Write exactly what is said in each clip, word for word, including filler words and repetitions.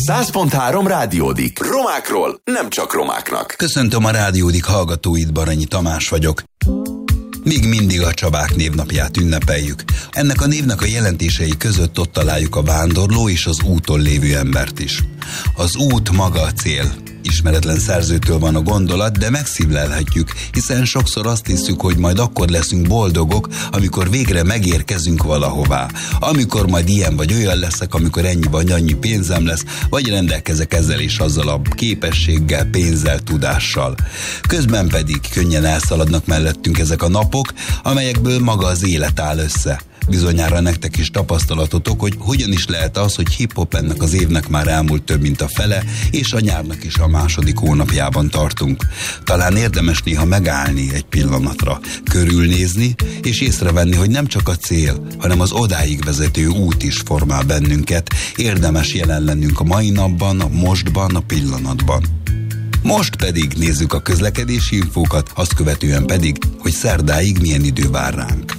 száz pont három Rádiódik. Romákról nem csak romáknak. Köszöntöm a Rádiódik hallgatóit, Baranyi Tamás vagyok. Még mindig a Csabák névnapját ünnepeljük. Ennek a névnek a jelentései között ott találjuk a vándorló és az úton lévő embert is. Az út maga a cél. Ismeretlen szerzőtől van a gondolat, de megszívlelhetjük, hiszen sokszor azt hiszük, hogy majd akkor leszünk boldogok, amikor végre megérkezünk valahová. Amikor majd ilyen vagy olyan leszek, amikor ennyi vagy annyi pénzem lesz, vagy rendelkezek ezzel és azzal a képességgel, pénzzel, tudással. Közben pedig könnyen elszaladnak mellettünk ezek a napok, amelyekből maga az élet áll össze. Bizonyára nektek is tapasztalatotok, hogy hogyan is lehet az, hogy hip-hop ennek az évnek már elmúlt több mint a fele, és a nyárnak is a második hónapjában tartunk. Talán érdemes néha megállni egy pillanatra, körülnézni, és észrevenni, hogy nem csak a cél, hanem az odáig vezető út is formál bennünket. Érdemes jelen lennünk a mai napban, a mostban, a pillanatban. Most pedig nézzük a közlekedési infókat, azt követően pedig, hogy szerdáig milyen idő vár ránk.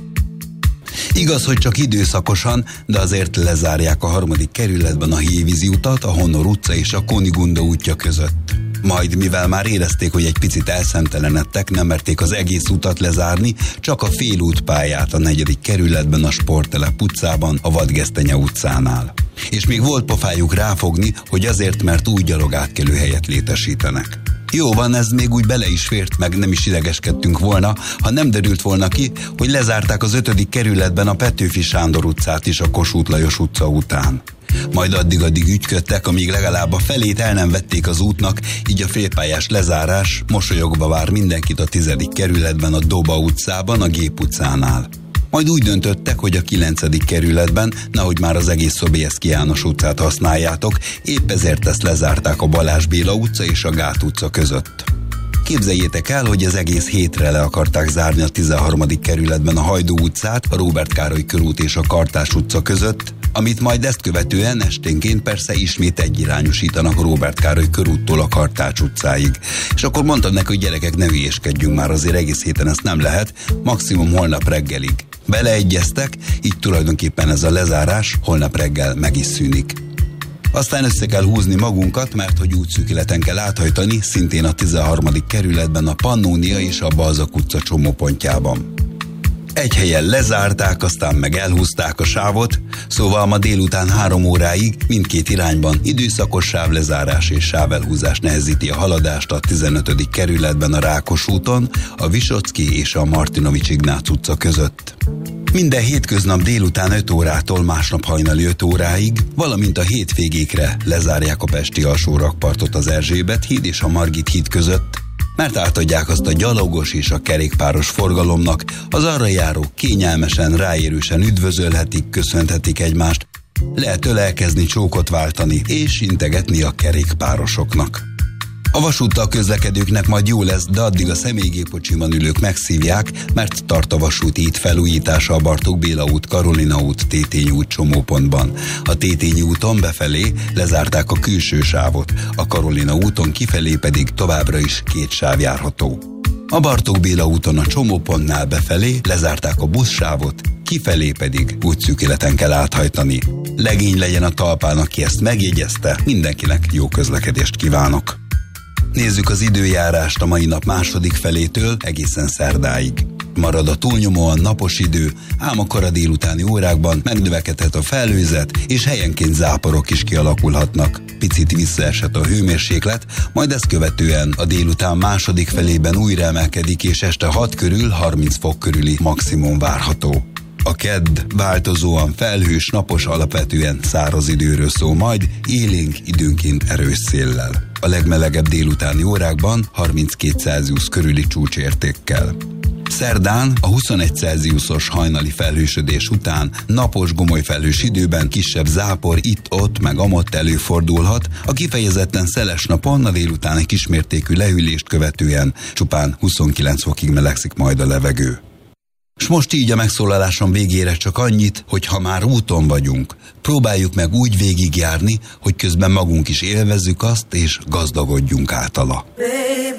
Igaz, hogy csak időszakosan, de azért lezárják a harmadik kerületben a Hévízi utat, a Honor utca és a Kunigunda útja között. Majd, mivel már érezték, hogy egy picit elszemtelenedtek, nem merték az egész utat lezárni, csak a félútpályát a negyedik kerületben, a Sporttelep utcában, a Vadgesztenye utcánál. És még volt pofájuk ráfogni, hogy azért, mert új gyalogátkelő helyet létesítenek. Jó van, ez még úgy bele is fért, meg nem is idegeskedtünk volna, ha nem derült volna ki, hogy lezárták az ötödik kerületben a Petőfi Sándor utcát is a Kossuth Lajos utca után. Majd addig-addig ügyködtek, amíg legalább a felét el nem vették az útnak, így a félpályás lezárás mosolyogva vár mindenkit a tizedik kerületben, a Doba utcában, a Gép utcánál. Majd úgy döntöttek, hogy a kilencedik kerületben, nehogy már az egész Sobieski János utcát használjátok, épp ezért ezt lezárták a Balázs Béla utca és a Gát utca között. Képzeljétek el, hogy az egész hétre le akarták zárni a tizenharmadik kerületben a Hajdú utcát, a Róbert Károly körút és a Kartás utca között, amit majd ezt követően esténként persze ismét egyirányosítanak a Róbert Károly körúttól a Kartács utcáig. És akkor mondtam neki, hogy gyerekek, ne hülyéskedjünk már, azért egész héten ezt nem lehet, maximum holnap reggelig. Beleegyeztek, így tulajdonképpen ez a lezárás holnap reggel meg is szűnik. Aztán össze kell húzni magunkat, mert hogy útszűkületen kell áthajtani, szintén a tizenharmadik kerületben a Pannónia és a Balzak utca csomópontjában. Egy helyen lezárták, aztán meg elhúzták a sávot, szóval ma délután három óráig mindkét irányban időszakos sávlezárás és sávelhúzás nehezíti a haladást a tizenötödik kerületben a Rákos úton, a Visocki és a Martinovics Ignác utca között. Minden hétköznap délután öt órától másnap hajnali öt óráig, valamint a hétvégékre lezárják a pesti alsórakpartot az Erzsébet híd és a Margit híd között, mert átadják azt a gyalogos és a kerékpáros forgalomnak, az arra járók kényelmesen, ráérősen üdvözölhetik, köszönhetik egymást, lehet ölelkezni, csókot váltani és integetni a kerékpárosoknak. A vasúttal közlekedőknek majd jó lesz, de addig a személygépkocsiban ülők megszívják, mert tart a vasúti híd felújítása a Bartók Béla út, Karolina út, Tétényi út csomópontban. A Tétényi úton befelé lezárták a külső sávot, a Karolina úton kifelé pedig továbbra is két sáv járható. A Bartók Béla úton a csomópontnál befelé lezárták a buszsávot, kifelé pedig útszűkületen kell áthajtani. Legény legyen a talpán, aki ezt megjegyezte, mindenkinek jó közlekedést kívánok! Nézzük az időjárást a mai nap második felétől egészen szerdáig. Marad a túlnyomóan napos idő, ám a kora délutáni órákban megnövekedhet a felhőzet, és helyenként záporok is kialakulhatnak. Picit visszaesett a hőmérséklet, majd ezt követően a délután második felében újra emelkedik, és este hat körül harminc fok körüli maximum várható. A kedd változóan felhős, napos, alapvetően száraz időről szól majd, élénk időnként erős széllel. A legmelegebb délutáni órákban harminckét Celsius körüli csúcsértékkel. Szerdán a huszonegy Celsiusos hajnali felhősödés után napos gomolyfelhős időben kisebb zápor itt-ott meg amott előfordulhat, a kifejezetten szeles napon a délután egy kismértékű lehűlést követően csupán huszonkilenc fokig melegszik majd a levegő. S most így a megszólalásom végére csak annyit, hogy ha már úton vagyunk, próbáljuk meg úgy végigjárni, hogy közben magunk is élvezzük azt, és gazdagodjunk általa.